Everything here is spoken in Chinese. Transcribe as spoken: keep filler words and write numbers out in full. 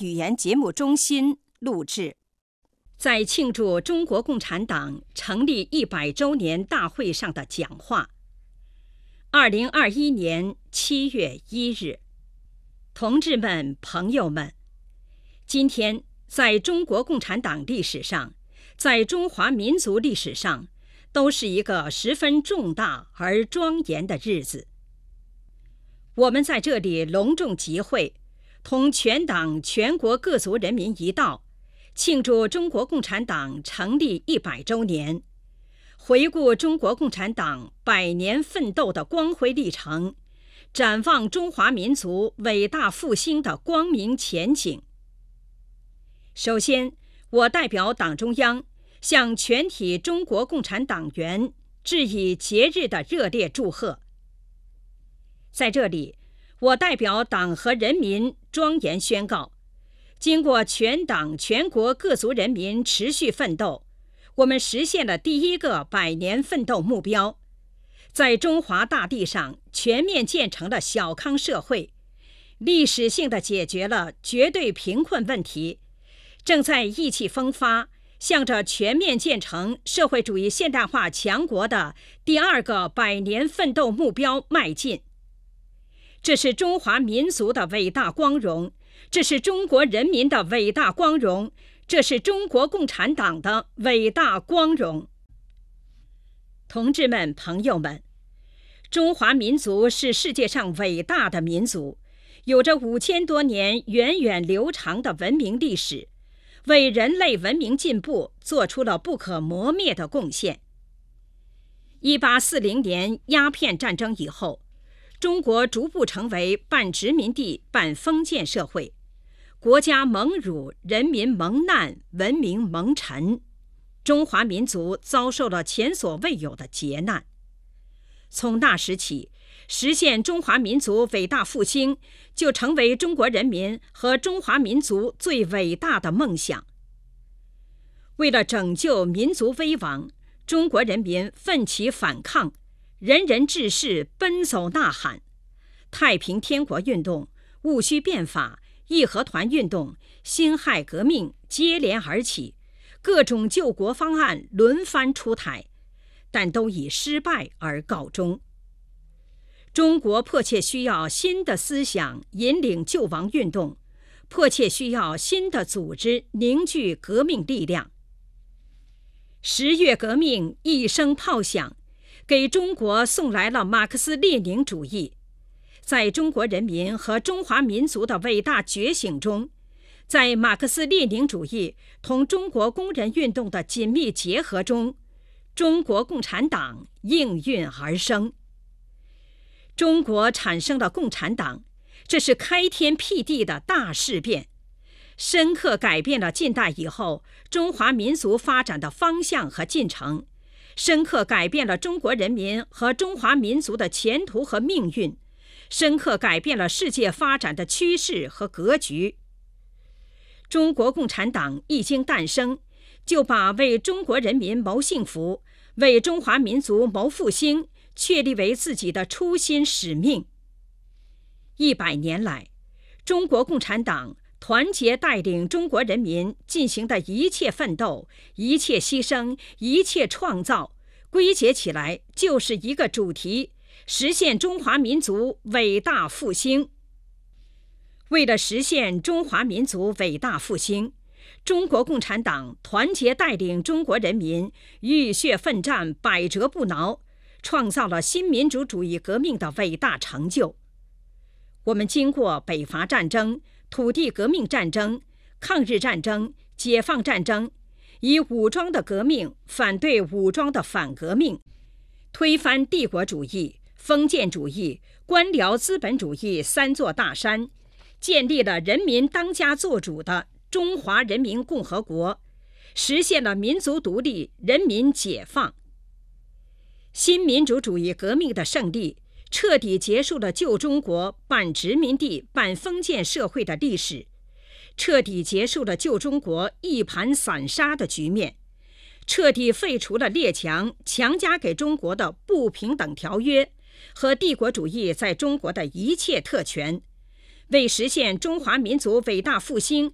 语言节目中心录制。在庆祝中国共产党成立一百周年大会上的讲话。二零二一年七月一日，同志们、朋友们，今天在中国共产党历史上，在中华民族历史上，都是一个十分重大而庄严的日子。我们在这里隆重集会，同全党全国各族人民一道，庆祝中国共产党成立一百周年，回顾中国共产党百年奋斗的光辉历程，展望中华民族伟大复兴的光明前景。首先，我代表党中央向全体中国共产党员致以节日的热烈祝贺。在这里，我代表党和人民庄严宣告，经过全党全国各族人民持续奋斗，我们实现了第一个百年奋斗目标，在中华大地上全面建成了小康社会，历史性地解决了绝对贫困问题，正在意气风发，向着全面建成社会主义现代化强国的第二个百年奋斗目标迈进。这是中华民族的伟大光荣，这是中国人民的伟大光荣，这是中国共产党的伟大光荣。同志们、朋友们，中华民族是世界上伟大的民族，有着五千多年源远流长的文明历史，为人类文明进步做出了不可磨灭的贡献。一八四零年鸦片战争以后，中国逐步成为半殖民地半封建社会，国家蒙辱，人民蒙难，文明蒙尘，中华民族遭受了前所未有的劫难。从那时起，实现中华民族伟大复兴就成为中国人民和中华民族最伟大的梦想。为了拯救民族危亡，中国人民奋起反抗，人人志士奔走呐喊，太平天国运动、戊戌变法、义和团运动、辛亥革命接连而起，各种救国方案轮番出台，但都以失败而告终。中国迫切需要新的思想引领救亡运动，迫切需要新的组织凝聚革命力量。十月革命一声炮响，给中国送来了马克思列宁主义。在中国人民和中华民族的伟大觉醒中，在马克思列宁主义同中国工人运动的紧密结合中，中国共产党应运而生。中国产生了共产党，这是开天辟地的大事变，深刻改变了近代以后中华民族发展的方向和进程，深刻改变了中国人民和中华民族的前途和命运，深刻改变了世界发展的趋势和格局。中国共产党一经诞生，就把为中国人民谋幸福、为中华民族谋复兴确立为自己的初心使命。一百年来，中国共产党团结带领中国人民进行的一切奋斗、一切牺牲、一切创造，归结起来就是一个主题：实现中华民族伟大复兴。为了实现中华民族伟大复兴，中国共产党团结带领中国人民浴血奋战，百折不挠，创造了新民主主义革命的伟大成就。我们经过北伐战争、土地革命战争、抗日战争、解放战争，以武装的革命反对武装的反革命，推翻帝国主义、封建主义、官僚资本主义三座大山，建立了人民当家作主的中华人民共和国，实现了民族独立、人民解放。新民主主义革命的胜利，彻底结束了旧中国半殖民地半封建社会的历史，彻底结束了旧中国一盘散沙的局面，彻底废除了列强强加给中国的不平等条约和帝国主义在中国的一切特权，为实现中华民族伟大复兴